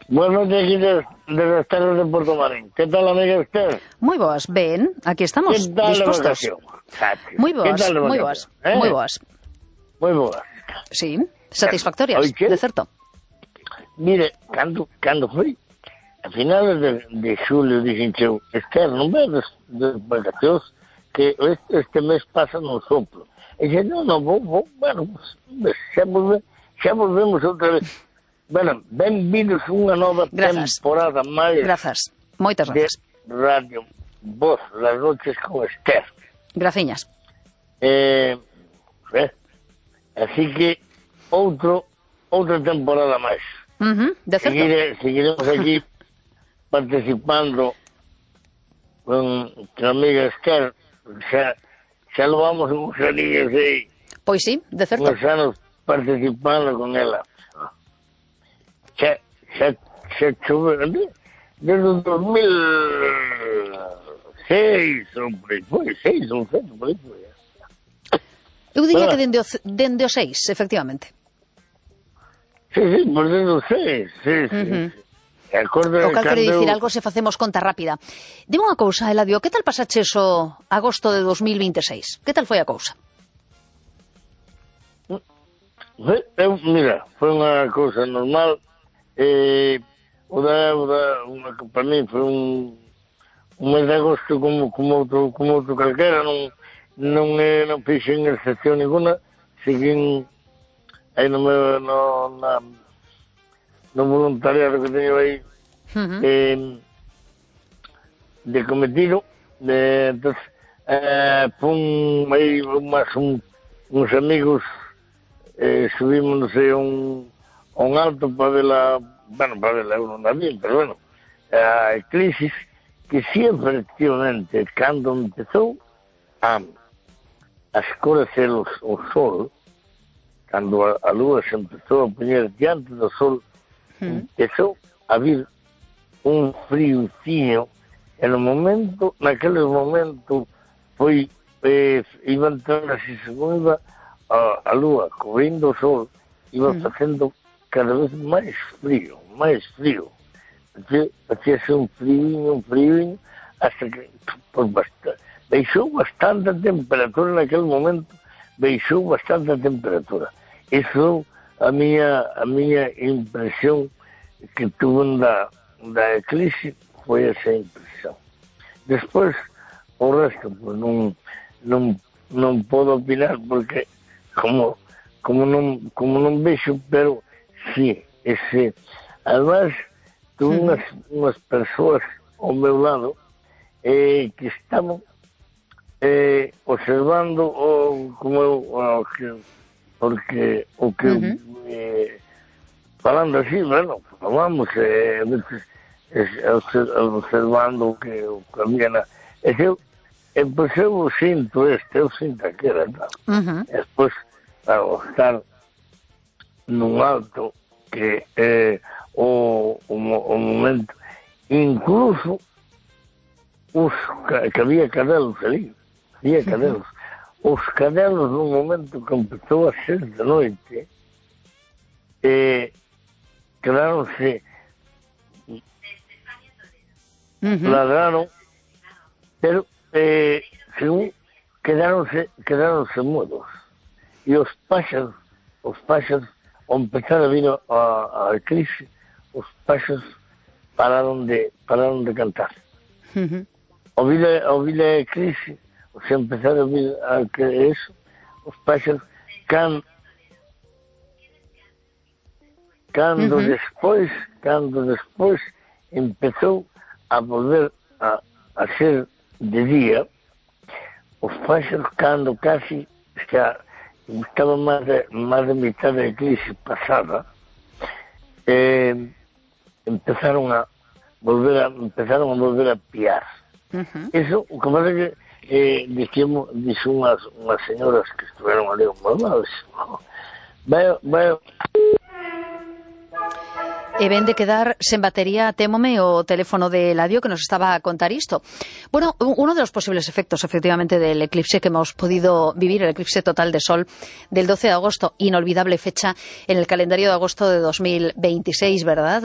Buenas noches aquí de las terras de Puerto Marín. ¿Qué tal, amiga Esther? Moi boas, ben, aquí estamos, ¿Qué tal dispostos. la vacación? Moi boas, ¿Qué tal la moi vacación? boas, moi boas. Muy boas. Sí, satisfactorias, Oye, de certo. mire, cando foi? A finales de xulio dixen eu, Esther, non ves de vacacións que este mes pasa no soplo. E dixe, non, vou, bueno, pues, xa volvemos outra vez. Bueno, benvidos a unha nova temporada máis Moitas de grazas. Radio Voz das Noches con Esther. Graciñas. Así que outra temporada máis. De certo. Seguiremos aquí participando con a amiga Esther. Xa lo vamos uns aninhos aí. Pois sí, de certo. Uns anos participando con ela. Xa chove desde o 2006 ou por aí, foi 6 ou 7 por aí. Eu diría que dende o 6, efectivamente. Sí, por desde o 6, sí. O cal quere dicir algo se facemos conta rápida. Dime unha cousa, Eladio, que tal pasaches o agosto de 2026? Que tal foi a cousa? Mira, foi unha cousa normal. Para mí foi un mes de agosto como outro calquera, non fixen excepción ninguna, seguín aí no voluntariado que teño aí de cometido, entonces fun aí uns amigos, subímonos aí a un alto para verla, eu non la vi, pero bueno, a eclipsis, que si efectivamente, cando empezou a escurecer o sol, cando a lúa se empezou a poñer diante do sol, empezou a vir un friocinho, e naqueles momentos foi, iba entrando así, según iba a lúa cobrindo o sol, iba facendo cada vez máis frío. Hacíase un frío, hasta que baixou bastante a temperatura naquele momento, Iso a miña impresión que tuve da eclipse foi esa impresión. Despois, o resto, pues, non podo opinar porque como non vexo, pero sí, además tuve unhas persoas ao meu lado que estaban observando porque falando así, bueno, falamos observando o que había pois eu sinto aquela tal. Despois, ao estar nun alto que o momento, incluso que había cadelos ali, os cadelos no momento que empezou a ser de noite quedaronse ladraron, pero según quedaronse mudos, e os páxaros ao empezar a vir a eclipse, os páxaros pararon de cantar. Ao vir a eclipse, se empezar a vir eso, os páxaros cando despois empezou a volver a ser de día, os páxaros cando casi xa estaba máis de mitad da eclipse pasada, empezaron a volver a piar. Eso, o que pasa que dixo unhas señoras que estiveron ali ao meu lado, E ven de quedar sen batería, témome, o teléfono de Eladio que nos estaba a contar isto. Bueno, uno de los posibles efectos, efectivamente, del eclipse que hemos podido vivir, el eclipse total de sol del 12 de agosto, inolvidable fecha en el calendario de agosto de 2026, ¿verdad?